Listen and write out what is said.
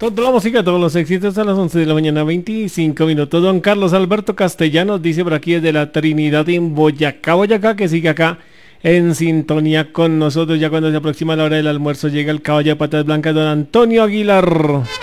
Toda la música, todos los éxitos a las 11 de la mañana, 25 minutos. Don Carlos Alberto Castellanos dice por aquí desde la Trinidad en Boyacá, Boyacá, que sigue acá en sintonía con nosotros. Ya cuando se aproxima la hora del almuerzo llega el caballo de patas blancas, don Antonio Aguilar.